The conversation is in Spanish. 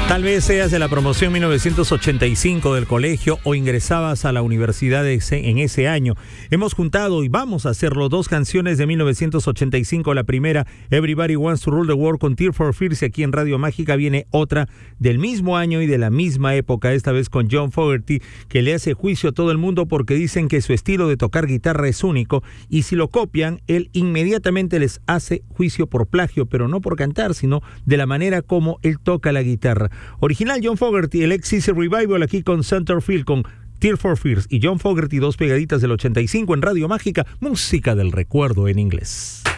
Tal vez seas de la promoción 1985 del colegio o ingresabas a la universidad en ese año. Hemos juntado y vamos a hacerlo 2 canciones de 1985. La primera, Everybody Wants to Rule the World con Tears for Fears. Y aquí en Radio Mágica viene otra del mismo año y de la misma época, esta vez con John Fogerty, que le hace juicio a todo el mundo porque dicen que su estilo de tocar guitarra es único y si lo copian, él inmediatamente les hace juicio por plagio, pero no por cantar, sino de la manera como él toca la guitarra. Original John Fogerty, el ex CC Revival aquí con Centerfield con Tears for Fears y John Fogerty, 2 pegaditas del 85 en Radio Mágica, música del recuerdo en inglés.